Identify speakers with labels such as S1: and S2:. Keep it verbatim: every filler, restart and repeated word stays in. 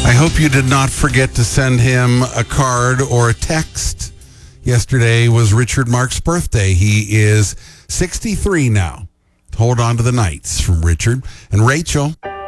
S1: I hope you did not forget to send him a card or a text. Yesterday was Richard Mark's birthday. He is sixty-three now. Hold on to the nights from Richard and Rachel.